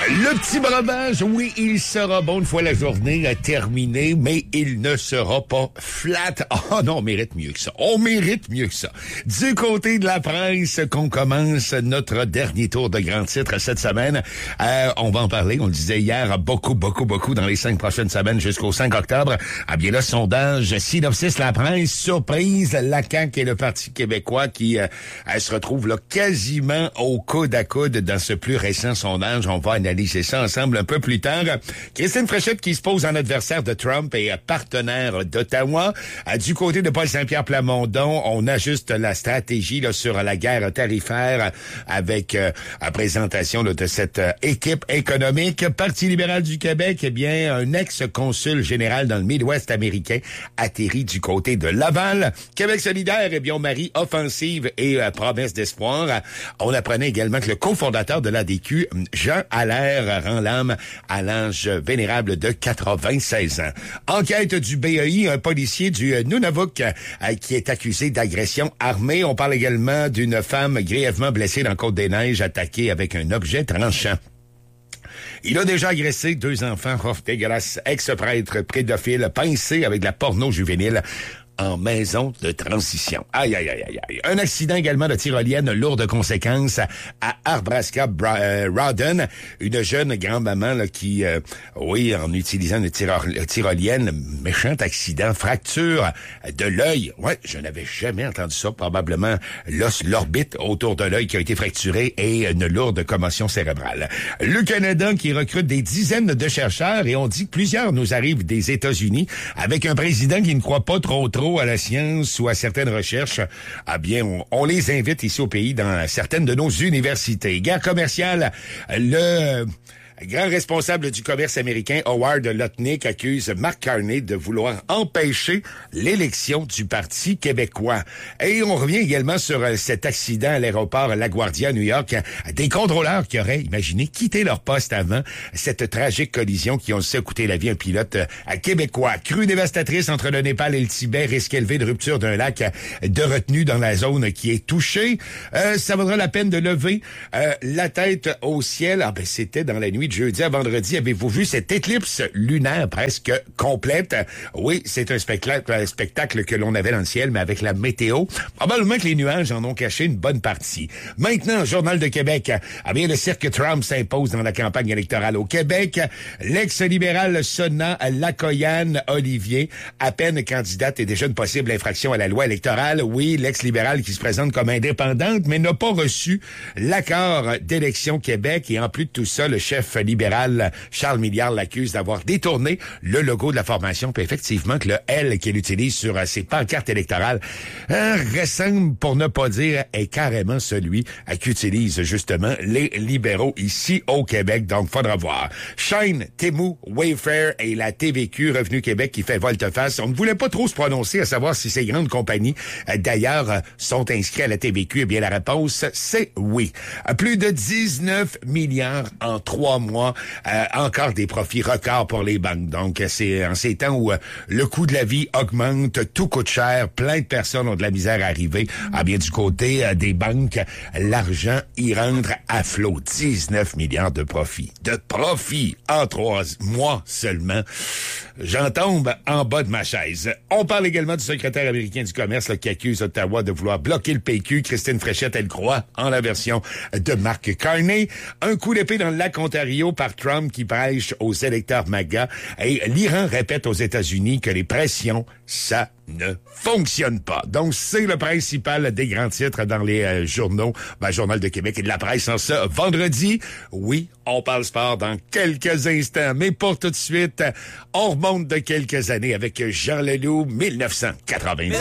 Le petit breuvage, oui, il sera bon une fois la journée terminée, mais il ne sera pas flat. Oh non, on mérite mieux que ça. On mérite mieux que ça. Du côté de la presse, qu'on commence notre dernier tour de grands titres cette semaine. On va en parler, on le disait hier, beaucoup dans les 5 prochaines semaines jusqu'au 5 octobre. Ah bien là, sondage, synopsis, la presse, surprise, la CAQ et le Parti québécois qui se retrouvent là quasiment au coude à coude dans ce plus récent sondage. On va analyser ça ensemble un peu plus tard. Christine Fréchette qui se pose en adversaire de Trump et partenaire d'Ottawa. Du côté de Paul Saint-Pierre Plamondon, on ajuste la stratégie là, sur la guerre tarifaire avec la présentation là, de cette équipe économique. Parti libéral du Québec, eh bien, un ex-consul général dans le Midwest américain atterri du côté de Laval. Québec solidaire, eh bien, on marie offensive et promesse d'espoir. On apprenait également que le cofondateur de l'ADQ, Jean Allaire, rend l'âme à l'âge vénérable de 96 ans. Enquête du BEI, un policier du Nunavut qui est accusé d'agression armée. On parle également d'une femme grièvement blessée dans Côte-des-Neiges, attaquée avec un objet tranchant. Il a déjà agressé 2 enfants, dégueulasse, ex-prêtre pédophile, pincé avec de la porno juvénile en maison de transition. Aïe. Un accident également de tyrolienne, lourde de conséquences à Arbraska Rawdon. Une jeune grand-maman là, qui, en utilisant une tyrolienne, méchant accident, fracture de l'œil. Ouais, je n'avais jamais entendu ça. Probablement l'orbite autour de l'œil qui a été fracturée et une lourde commotion cérébrale. Le Canada qui recrute des dizaines de chercheurs et on dit que plusieurs nous arrivent des États-Unis avec un président qui ne croit pas trop à la science ou à certaines recherches, ah bien, on les invite ici au pays dans certaines de nos universités. Guerre commerciale, le grand responsable du commerce américain, Howard Lutnick, accuse Mark Carney de vouloir empêcher l'élection du Parti québécois. Et on revient également sur cet accident à l'aéroport LaGuardia, New York. Des contrôleurs qui auraient, imaginé, quitté leur poste avant cette tragique collision qui ont coûté la vie à un pilote québécois. Crue dévastatrice entre le Népal et le Tibet, risque élevé de rupture d'un lac de retenue dans la zone qui est touchée. Ça vaudra la peine de lever la tête au ciel. Ah ben, c'était dans la nuit de jeudi à vendredi. Avez-vous vu cette éclipse lunaire presque complète? Oui, c'est un spectacle que l'on avait dans le ciel, mais avec la météo. Probablement que les nuages en ont caché une bonne partie. Maintenant, Journal de Québec. Ah bien, le cirque Trump s'impose dans la campagne électorale au Québec. L'ex-libéral Sonna Lacoyane Olivier, à peine candidate et déjà une possible infraction à la loi électorale. Oui, l'ex-libéral qui se présente comme indépendante, mais n'a pas reçu l'accord d'Élection Québec. Et en plus de tout ça, le chef libéral Charles Milliard l'accuse d'avoir détourné le logo de la formation. Puis effectivement que le L qu'il utilise sur ses pancartes électorales ressemble, pour ne pas dire, est carrément celui qu'utilisent justement les libéraux ici au Québec. Donc, faudra voir. Shine, Temu, Wayfair et la TVQ, Revenu Québec, qui fait volte-face. On ne voulait pas trop se prononcer à savoir si ces grandes compagnies, d'ailleurs, sont inscrites à la TVQ. Eh bien, la réponse, c'est oui. Plus de 19 milliards en 3 mois. Encore des profits records pour les banques. Donc, c'est en ces temps où le coût de la vie augmente, tout coûte cher, plein de personnes ont de la misère à arriver. Ah bien, du côté des banques, l'argent y rentre à flot. 19 milliards de profits. De profits en 3 mois seulement. J'en tombe en bas de ma chaise. On parle également du secrétaire américain du commerce là, qui accuse Ottawa de vouloir bloquer le PQ. Christine Fréchette, elle croit en la version de Mark Carney. Un coup d'épée dans le lac Ontario par Trump qui prêche aux électeurs MAGA. Et l'Iran répète aux États-Unis que les pressions, ça ne fonctionne pas. Donc, c'est le principal des grands titres dans les journaux, Journal de Québec et de la presse en ce vendredi. Oui, on parle sport dans quelques instants, mais pour tout de suite, on remonte de quelques années avec Jean Leloup, 1990.